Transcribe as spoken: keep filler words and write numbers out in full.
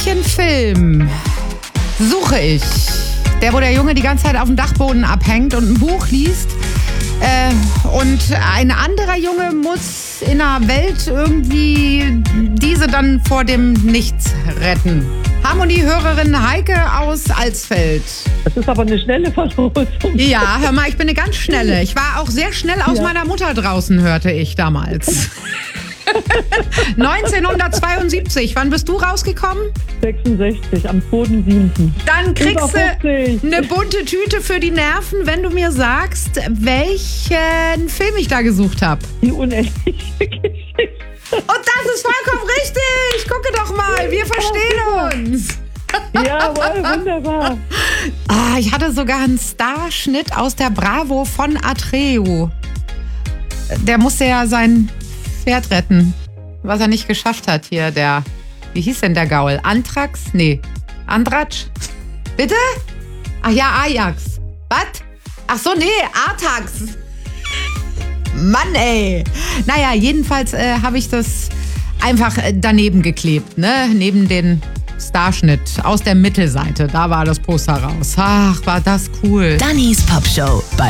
welchen Film suche ich? Der, wo der Junge die ganze Zeit auf dem Dachboden abhängt und ein Buch liest. Äh, und ein anderer Junge muss in einer Welt irgendwie diese dann vor dem Nichts retten. Harmonie-Hörerin Heike aus Alsfeld. Das ist aber eine schnelle Verlosung. Ja, hör mal, ich bin eine ganz schnelle. Ich war auch sehr schnell aus ja. meiner Mutter draußen, hörte ich damals. neunzehnhundertzweiundsiebzig, wann bist du rausgekommen? sechsundsechzig, am zweiten siebten Dann kriegst du eine bunte Tüte für die Nerven, wenn du mir sagst, welchen Film ich da gesucht habe. Die unendliche Geschichte. Und das ist vollkommen richtig. Gucke doch mal, wir verstehen uns. Jawohl, wunderbar. Ah, ich hatte sogar einen Starschnitt aus der Bravo von Atreu. Der musste ja sein Pferd retten, was er nicht geschafft hat hier, der, wie hieß denn der Gaul? Antrax? Nee, Andratsch? Bitte? Ach ja, Ajax. Was? Ach so, nee, Artax. Mann, ey. Naja, jedenfalls äh, habe ich das einfach daneben geklebt, ne? Neben den Starschnitt aus der Mittelseite. Da war das Poster raus. Ach, war das cool. Dannys Popshow bei